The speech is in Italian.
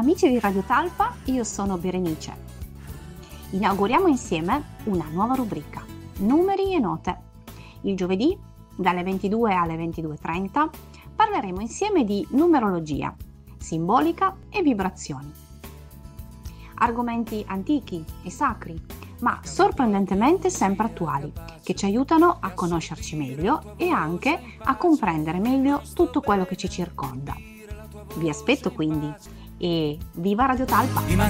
Amici di Radio Talpa, io sono Berenice. Inauguriamo insieme una nuova rubrica, Numeri e Note. Il giovedì, dalle 22 alle 22:30, parleremo insieme di numerologia, simbolica e vibrazioni. Argomenti antichi e sacri, ma sorprendentemente sempre attuali, che ci aiutano a conoscerci meglio e anche a comprendere meglio tutto quello che ci circonda. Vi aspetto quindi e viva Radio Talpa!